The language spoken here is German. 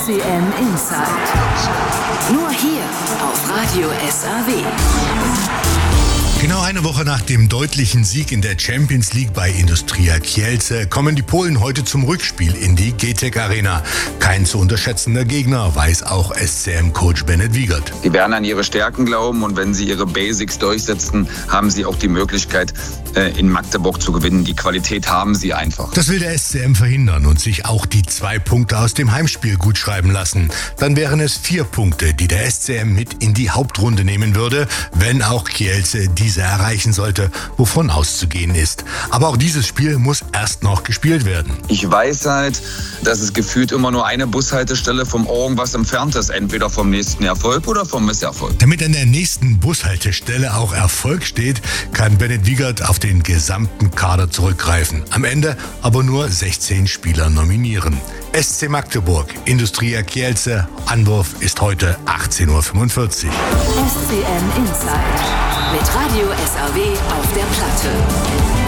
SCM Insight. Nur hier auf Radio SAW. Genau eine Woche nach dem deutlichen Sieg in der Champions League bei Industria Kielce kommen die Polen heute zum Rückspiel in die GTEC Arena. Kein zu unterschätzender Gegner, weiß auch SCM-Coach Bennett Wiegert. Die werden an ihre Stärken glauben und wenn sie ihre Basics durchsetzen, haben sie auch die Möglichkeit, in Magdeburg zu gewinnen. Die Qualität haben sie einfach. Das will der SCM verhindern und sich auch die 2 Punkte aus dem Heimspiel gut schreiben lassen. Dann wären es 4 Punkte, die der SCM mit in die Hauptrunde nehmen würde, wenn auch Kielce diese erreichen sollte, wovon auszugehen ist. Aber auch dieses Spiel muss erst noch gespielt werden. Ich weiß halt, dass es gefühlt immer nur eine Bushaltestelle vom irgendwas entfernt ist, entweder vom nächsten Erfolg oder vom Misserfolg. Damit an der nächsten Bushaltestelle auch Erfolg steht, kann Bennett Wiegert auf den gesamten Kader zurückgreifen. Am Ende aber nur 16 Spieler nominieren. SC Magdeburg, Industria Kielce, Anwurf ist heute 18:45 Uhr. SCM Insight mit Radio SAW auf der Platte.